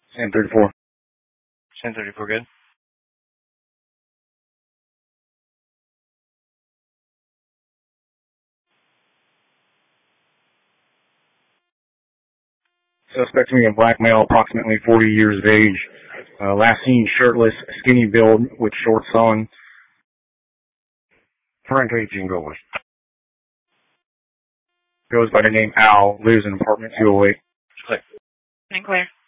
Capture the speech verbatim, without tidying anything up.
Sam thirty-four. Sam thirty-four, good. Suspect to be a black male, approximately forty years of age. Uh, last seen shirtless, skinny build with shorts on. Frank eighteen, go with. Goes by the name Al, lives in apartment two oh eight. Clear. And clear.